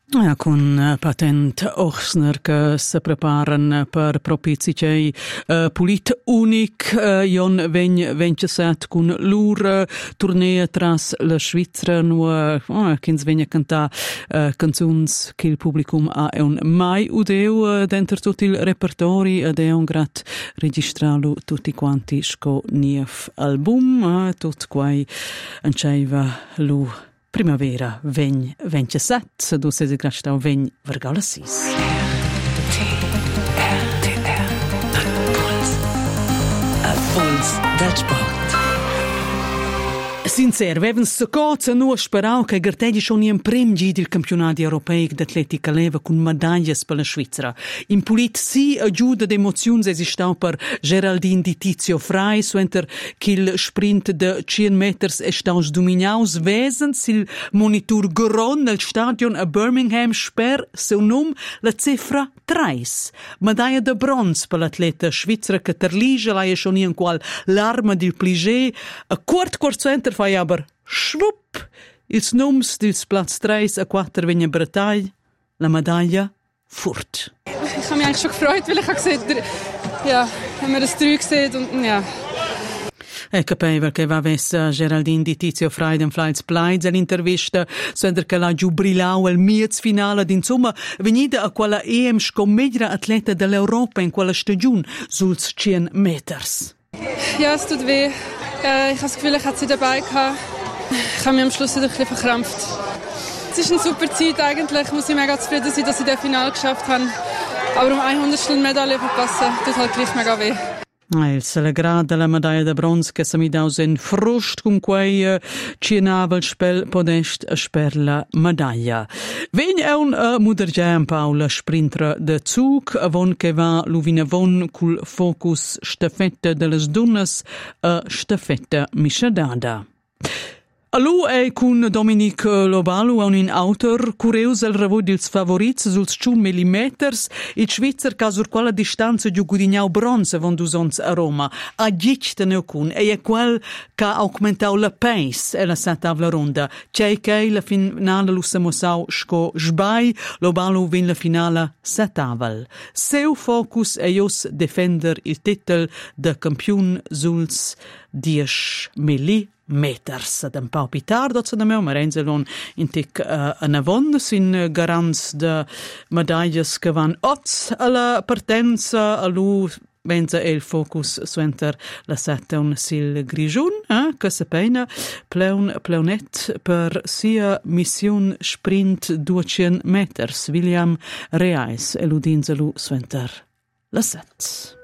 Con Patent Ochsner che si preparano per propiziare Polit Unic Jon 27 con loro tournée tras la Svizzera che vengono a cantare canzoni che il pubblico ha mai udeu dentro tutto il repertorio ed è un grat registrarlo tutti quanti sco nief album tutto quai anceiva lu Primavera, vegn 27, du sei grastau vegn vergala 6. A Puls del Sport. Sincer, veven secoza nu sperau che Gertegli schon in prim gi del campionati europei d'atletica leva con medaglie per la Svizzera. In polit si agiuda d'emozions esistau per Geraldine di Tizio Frey, suenter qu'il sprint de 100 meters estaus dominaus vesens il monitor Goron nel stadion a Birmingham sper seu num la cifra 3. Medaglia de bronze per l'atleta svizzera che terlige la schon in qual l'arma del pligé a quart center fai aber schwupp ils nums dils Platz 3 a 4 venja Bretaglia la medaglia furt. Ich habe mich eigentlich schon gefreut, weil ich habe gesehen, haben wir das 3 gesehen und ja. Capeva che va vessa Geraldine di Tizio Frey den Flights Plies all'intervista sender che la giubrilau al miez finale insomma venida a quella EM scommedra atleta dell'Europa in quella stagione sulz 100 meters. Ja, es tut weh. Ich habe das Gefühl, ich hatte sie dabei gehabt. Ich habe mich am Schluss wieder ein bisschen verkrampft. Es ist eine super Zeit eigentlich. Muss ich mega zufrieden sein, dass ich das Finale geschafft habe. Aber um 100 Medaille verpassen, tut halt gleich mega weh. Il celebrata la medaglia de bronze che si mi daus in frust con quei cienava spel podest per la medaglia. Vegn è un mudergiam Paula sprinter de Zug avon che va luvina von cul focus stafetta delle donnes a stafetta misciadada. Allo è con Dominic Lobalu un autor cureus al ravo dils favorits suls 100 mm il Svizzer ca sur quella distanza giù gudignau bronze von dusons a Roma a 10 neu cun e è quel ca augmentau la pace e la satavla ronda c'è che la finale lu samosau sco sbai Lobalu vin la finale sataval seu focus è jos defender il titel de campion suls 10 meters ad un po' pitardo da me ma renzelon in tic anavon sin garants de medagles che van oz alla partenza allu benza il focus suenter la seton sil grigiun che se pena pleunet per sia mission sprint 200 meters William Reis eludinzelu suenter la set.